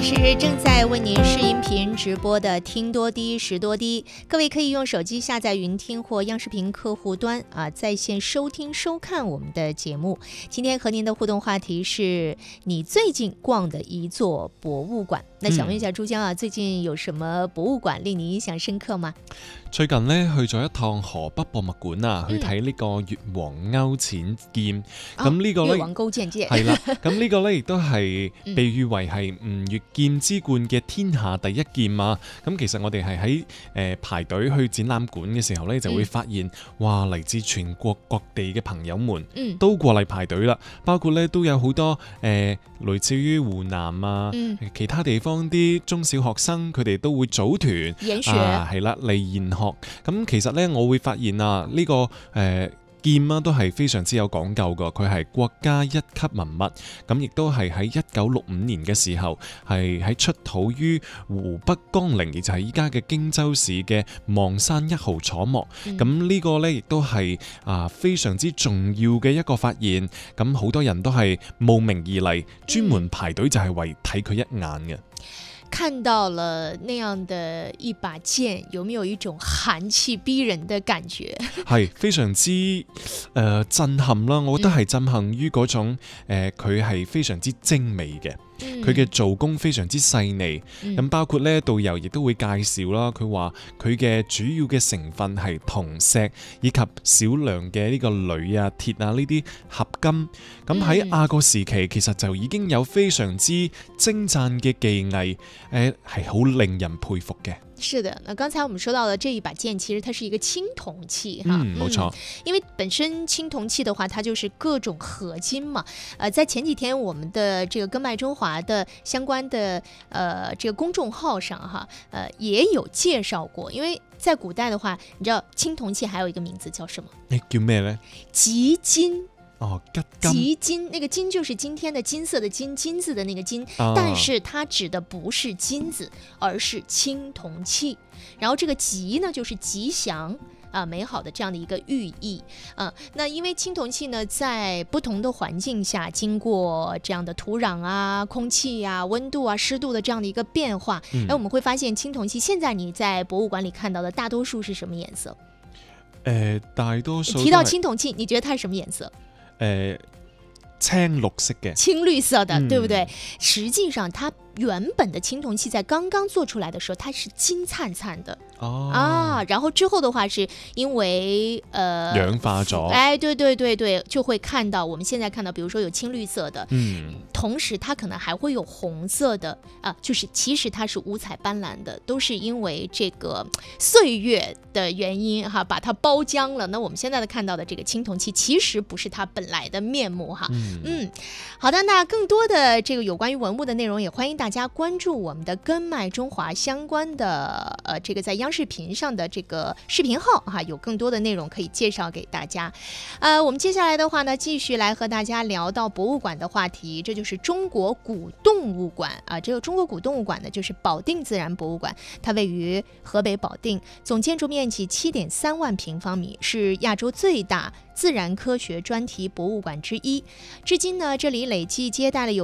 是正在为您试音频直播的听多低识多低，各位可以用手机下载云听或央视频客户端在线收听收看我们的节目。今天和您的互动话题是你最近逛的一座博物馆。那想問一下珠江最近有什麼博物館令你印象深刻嗎？ 最近呢，去咗一趟河北博物館去睇呢個越王勾踐劍。咁呢個呢， 越王勾踐劍係啦。咁呢個呢亦都係被譽為係吳越劍之冠嘅天下第一劍啊。咁其實我哋係喺排隊去展覽館嘅時候呢，就會發現哇，嚟自全國各地嘅朋友們都過嚟排隊啦。包括呢都有好多類似於湖南其他地方啲中小學生，佢哋都會組團研學係啦嚟研學。咁其實呢，我會發現呢個劍都係非常之有講究㗎，佢係國家一級文物，咁亦都係喺1965年嘅時候係喺出土於湖北江陵，亦就係依家嘅荊州市嘅望山1號楚墓。咁呢個呢亦都係非常之重要嘅一個發現，咁好多人都係慕名而嚟，專門排隊就係為睇佢一眼嘅。 看到了那樣的一把劍，有沒有一種寒氣逼人的感覺？ 係非常之震撼啦！我覺得係震撼於嗰種佢係非常之精美嘅，佢嘅做工非常之細膩。咁包括呢導遊亦都會介紹啦，佢話佢嘅主要嘅成分係銅石以及少量嘅呢個鋁鐵呢啲合金。咁喺亞國時期其實就已經有非常之精湛嘅技藝，係好令人佩服嘅。 是的，那剛才我們說到的這一把劍，其實它是一個青銅器冇錯。 因為本身青銅器的話，它就是各種合金嘛。在前幾天我們的這個根脈中華的相關的這個公眾號上也有介紹過。因為在古代的話，你知道青銅器還有一個名字叫什麼？ 叫咩呢？ 吉金。 吉金，那個金就是今天的金色的金，金字的那個金，但是它指的不是金子，而是青銅器。然後這個吉呢，就是吉祥美好的這樣的一個寓意。那因為青銅器呢，在不同的環境下，經過這樣的土壤空氣溫度濕度的這樣的一個變化，我們會發現青銅器現在你在博物館裡看到的大多數是什麼顏色？ 大多數提到青銅器，你覺得它是什麼顏色？ 青綠色嘅， 青綠色的，對不對？實際上它原本的青銅器在剛剛做出來的時候，它是金燦燦的然後之後的話是因為氧化咗， 對，就會看到我們現在看到，比如說有青綠色的，同時它可能還會有紅色的就是其實它是五彩斑斕的，都是因為這個歲月的原因把它包漿了。那我們現在看到的這個青銅器其實不是它本來的面目好的，那更多的這個有關於文物的內容，也歡迎大家關注我們的根脈中華相關的這個在央視頻上的這個視頻號有更多的內容可以介紹給大家。我們接下來的話呢，繼續來和大家聊到博物館的話題，這就是中國古動物館這個中國古動物館呢，就是保定自然博物館，它位於河北保定，總建築面積7.3萬平方米，是亞洲最大自然科學專題博物館之一。至今呢，這裡累計接待了有